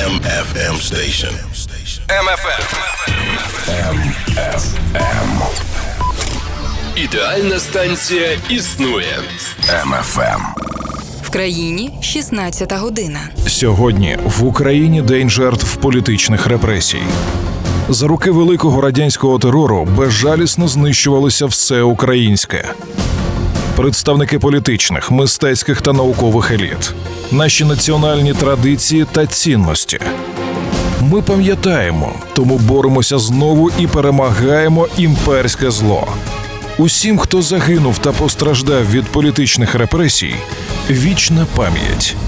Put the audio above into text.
MFM station. MFM. Ідеальна станція існує. MFM. В країні 16 година. Сьогодні в Україні день жертв політичних репресій. За роки великого радянського терору безжалісно знищувалося все українське. Представники політичних, мистецьких та наукових еліт. Наші національні традиції та цінності. Ми пам'ятаємо, тому боремося знову і перемагаємо імперське зло. Усім, хто загинув та постраждав від політичних репресій, вічна пам'ять.